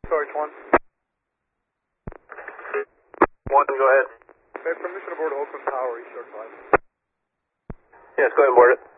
Sarge 1. 1, go ahead. Hey, permission to board Oakland Tower, East Shore 5. Yes, go ahead and board it.